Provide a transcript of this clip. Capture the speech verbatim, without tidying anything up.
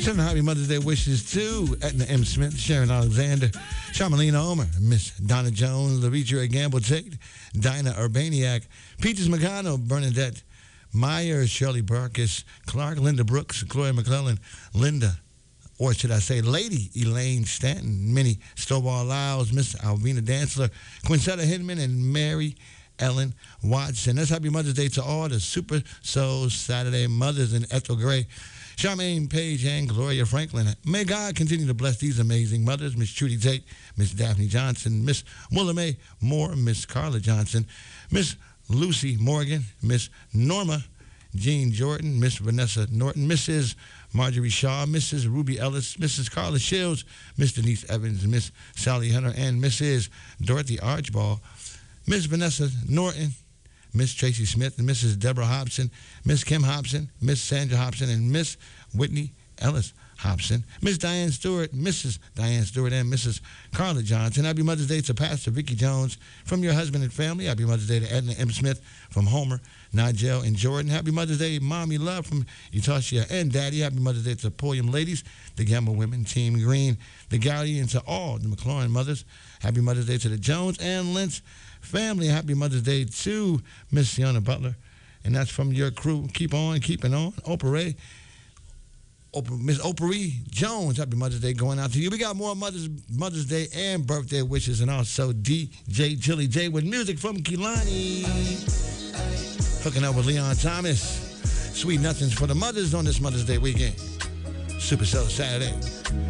Sending happy Mother's Day wishes to Etna M. Smith, Sharon Alexander, Charmelina Omer, Miss Donna Jones, Lavitia Gamble Tate, Dinah Urbaniak, Peaches Magano, Bernadette Myers, Shirley Barkis, Clark, Linda Brooks, Chloe McClellan, Linda, or should I say Lady Elaine Stanton, Minnie Stovall Lyles, Miss Alvina Dantzler, Quincetta Hinman, and Mary Ellen Watson. That's happy Mother's Day to all the Super Soul Saturday mothers in Ethel Gray, Charmaine Page, and Gloria Franklin. May God continue to bless these amazing mothers, Miss Trudy Tate, Miss Daphne Johnson, Miss Willa Mae Moore, Miss Carla Johnson, Miss Lucy Morgan, Miss Norma Jean Jordan, Miss Vanessa Norton, Missus Marjorie Shaw, Missus Ruby Ellis, Missus Carla Shields, Miss Denise Evans, Miss Sally Hunter, and Missus Dorothy Archibald, Miss Vanessa Norton, Miss Tracy Smith, and Missus Deborah Hobson, Miss Kim Hobson, Miss Sandra Hobson, and Miss Whitney Ellis Hobson, Miss Diane Stewart, Missus Diane Stewart, and Missus Carla Johnson. Happy Mother's Day to Pastor Vicki Jones from your husband and family. Happy Mother's Day to Edna M. Smith from Homer, Nigel, and Jordan. Happy Mother's Day, Mommy Love from Utashia and Daddy. Happy Mother's Day to Pulliam Ladies, the Gamble Women, Team Green, the Galley, and to all the McLaurin mothers. Happy Mother's Day to the Jones and Lynch family. Happy Mother's Day to Miss Sienna Butler. And that's from your crew. Keep on keeping on. Oprah Ray. Oprah, Miss Oprah E. Jones, happy Mother's Day going out to you. We got more Mother's Mother's Day and birthday wishes, and also D J Chili J with music from Kehlani. Hooking up with Leon Thomas. Sweet nothings for the mothers on this Mother's Day weekend. Super Soul Saturday.